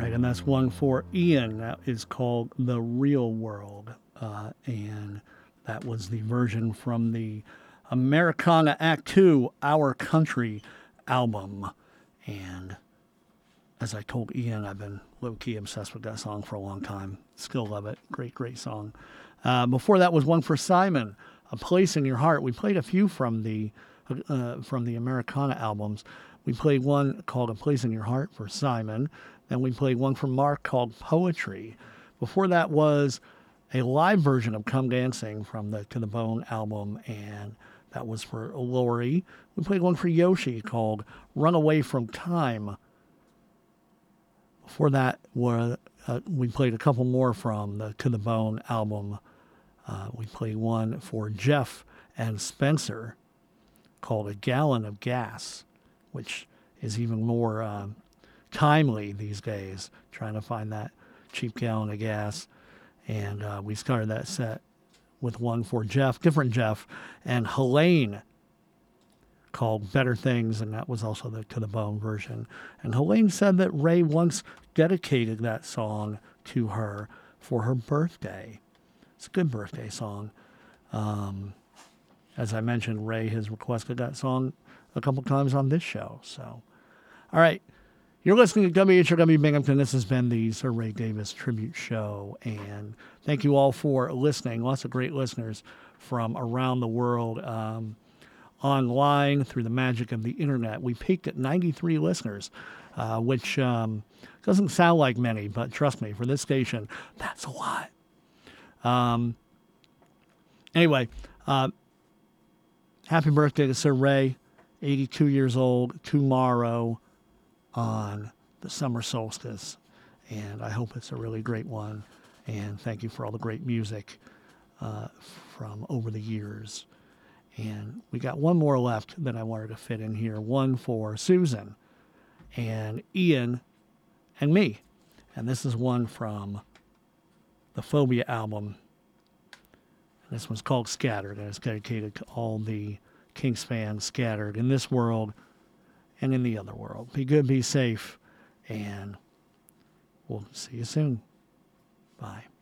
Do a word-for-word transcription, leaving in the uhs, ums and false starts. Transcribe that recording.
right, and that's one for Ian. That is called The Real World. Uh, and that was the version from the Americana Act two, Our Country album. And as I told Ian, I've been low-key obsessed with that song for a long time. Still love it. Great, great song. Uh, before that was one for Simon, A Place in Your Heart. We played a few from the uh, from the Americana albums. We played one called A Place in Your Heart for Simon. Then we played one from Mark called Poetry. Before that was a live version of Come Dancing from the To the Bone album, and that was for Lori. We played one for Yoshi called Run Away from Time. Before that, were, uh, we played a couple more from the To the Bone album. Uh, we played one for Jeff and Spencer called A Gallon of Gas, which is even more uh, timely these days, trying to find that cheap gallon of gas. And uh, we started that set with one for Jeff, different Jeff, and Helene called Better Things, and that was also the To the Bone version. And Helene said that Ray once dedicated that song to her for her birthday. It's a good birthday song. Um, as I mentioned, Ray has requested that song a couple times on this show. So, all right. You're listening to W H R W Binghamton. This has been the Sir Ray Davis Tribute Show. And thank you all for listening. Lots of great listeners from around the world, um, online, through the magic of the internet. We peaked at ninety-three listeners, uh, which um, doesn't sound like many, but trust me, for this station, that's a lot. Um, anyway, uh, happy birthday to Sir Ray, eighty-two years old, tomorrow on the summer solstice. And I hope it's a really great one. And thank you for all the great music uh, from over the years. And we got one more left that I wanted to fit in here. One for Susan and Ian and me. And this is one from the Phobia album. And this one's called Scattered, and it's dedicated to all the Kinks fans scattered in this world and in the other world. Be good, be safe, and we'll see you soon. Bye.